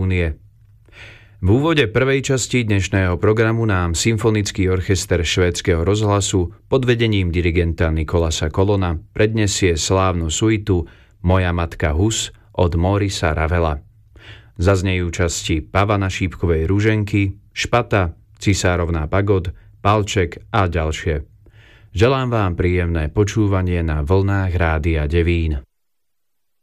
únie. V úvode prvej časti dnešného programu nám Symfonický orchester Švédskeho rozhlasu pod vedením dirigenta Nicolasa Colona prednesie slávnu suitu Moja matka Hus od Maurice Ravela. Zaznejú časti Pavana Šípkovej Ruženky, Špata, Cisárovná pagod, Palček a ďalšie. Želám vám príjemné počúvanie na vlnách Rádia Devín.